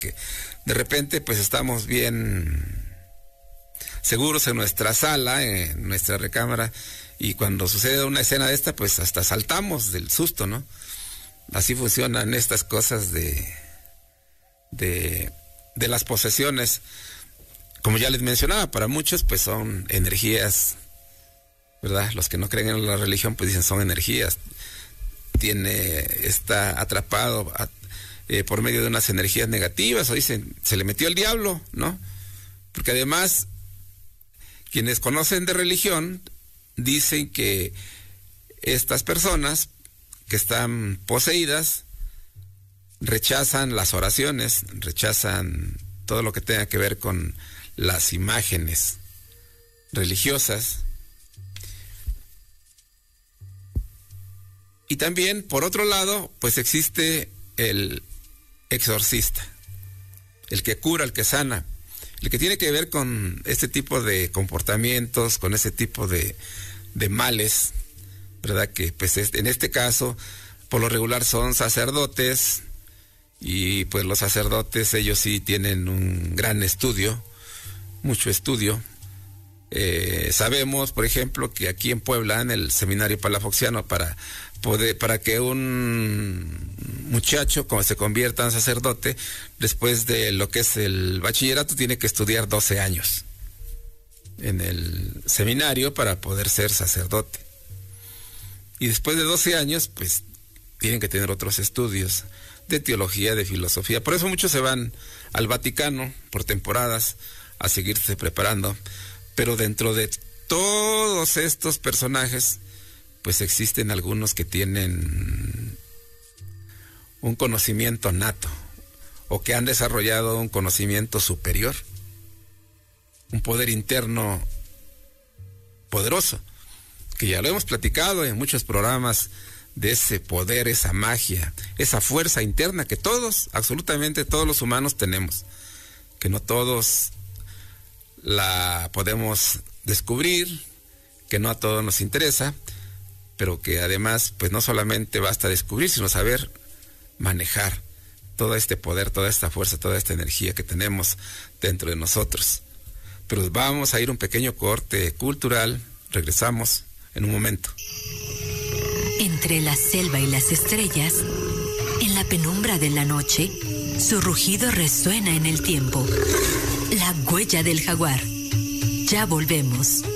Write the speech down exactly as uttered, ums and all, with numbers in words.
que de repente pues estamos bien seguros en nuestra sala, en nuestra recámara, y cuando sucede una escena de esta, pues hasta saltamos del susto, ¿no? Así funcionan estas cosas de, de, de las posesiones. Como ya les mencionaba, para muchos pues son energías, ¿verdad? Los que no creen en la religión pues dicen son energías. Tiene, está atrapado a, eh, por medio de unas energías negativas, o dicen, se le metió el diablo, ¿no? Porque además, quienes conocen de religión dicen que estas personas que están poseídas rechazan las oraciones, rechazan todo lo que tenga que ver con las imágenes religiosas. Y también, por otro lado, pues existe el exorcista, el que cura, el que sana, el que tiene que ver con este tipo de comportamientos, con ese tipo de, de males, ¿verdad? Que pues en este caso, por lo regular son sacerdotes, y pues los sacerdotes, ellos sí tienen un gran estudio, mucho estudio. Eh, sabemos, por ejemplo, que aquí en Puebla, en el seminario palafoxiano, para poder, para que un muchacho como se convierta en sacerdote, después de lo que es el bachillerato, tiene que estudiar doce años en el seminario para poder ser sacerdote. Y después de doce años, pues, tienen que tener otros estudios de teología, de filosofía. Por eso muchos se van al Vaticano por temporadas a seguirse preparando. Pero dentro de todos estos personajes, pues existen algunos que tienen un conocimiento nato, o que han desarrollado un conocimiento superior, un poder interno poderoso, que ya lo hemos platicado en muchos programas, de ese poder, esa magia, esa fuerza interna que todos, absolutamente todos los humanos tenemos, que no todos la podemos descubrir, que no a todos nos interesa, pero que además pues no solamente basta descubrir, sino saber manejar todo este poder, toda esta fuerza, toda esta energía que tenemos dentro de nosotros. Pero vamos a ir un pequeño corte cultural, regresamos en un momento. Entre la selva y las estrellas, en la penumbra de la noche, su rugido resuena en el tiempo. La huella del jaguar. Ya volvemos.